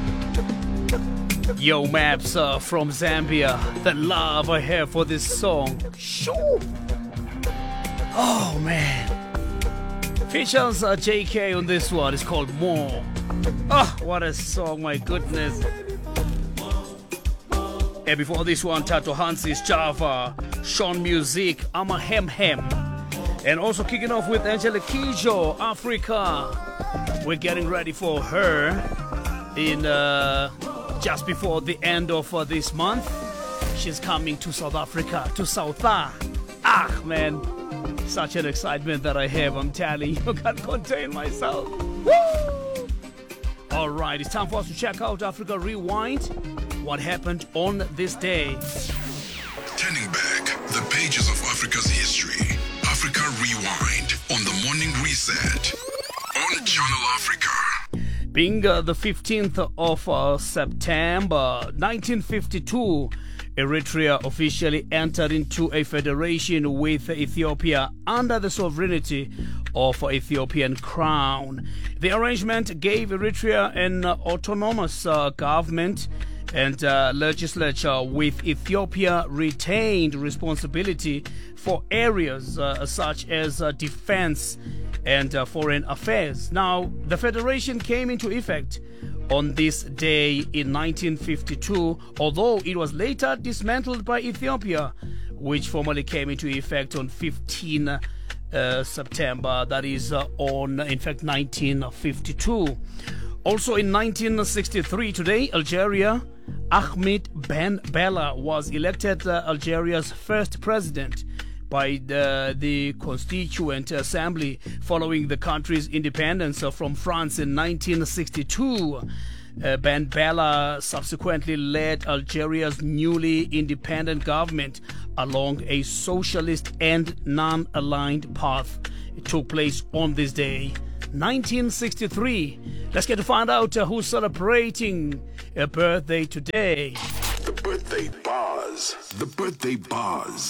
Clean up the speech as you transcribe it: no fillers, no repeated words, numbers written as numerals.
Yo, Maps from Zambia. The love I have for this song. Shoo! Oh, man. Features JK on this one. It's called More. Oh, what a song, my goodness. And before this one, Tato Hansi's Java, Sean Music, I'm a Hem Hem. And also kicking off with Angela Kijo, Africa. We're getting ready for her in just before the end of this month. She's coming to South Africa, to South. Man, such an excitement that I have. I'm telling you, I can't contain myself. Woo! All right, it's time for us to check out Africa Rewind. What happened on this day? Turning back the pages of Africa's history. Africa Rewind on the Morning Reset on Channel Africa. Being the 15th of September 1952, Eritrea officially entered into a federation with Ethiopia under the sovereignty of Ethiopian crown. The arrangement gave Eritrea an autonomous government and legislature, with Ethiopia retained responsibility for areas such as defense and foreign affairs. Now, the federation came into effect on this day in 1952, although it was later dismantled by Ethiopia, which formally came into effect on 15 September, that is on, in fact, 1952. Also in 1963, today, Algeria, Ahmed Ben Bella was elected Algeria's first president by the Constituent Assembly following the country's independence from France in 1962. Ben Bella subsequently led Algeria's newly independent government along a socialist and non-aligned path. It took place on this day, 1963. Let's get to find out who's celebrating a birthday today. The birthday buzz. The birthday buzz.